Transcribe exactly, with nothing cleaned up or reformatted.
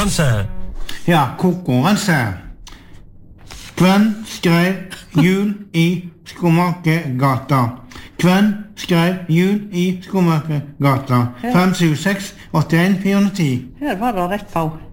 konkurranse. Ja, konkurranse. Hvem skrev Jul i Skomakergata? Hvem skrev Jul i Skomakergata? fem sju seks åtte en fire ti. Her var det rett på.